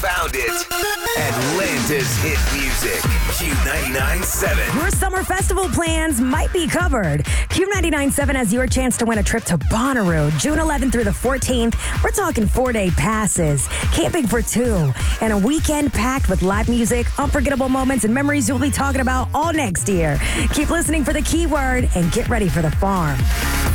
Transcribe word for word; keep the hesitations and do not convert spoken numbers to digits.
Found it. Atlanta's hit music. Q ninety-nine point seven. Your summer festival plans might be covered. Q ninety-nine point seven has your chance to win a trip to Bonnaroo, June eleventh through the fourteenth. We're talking four-day passes, camping for two, and a weekend packed with live music, unforgettable moments, and memories you'll be talking about all next year. Keep listening for the keyword and get ready for the farm.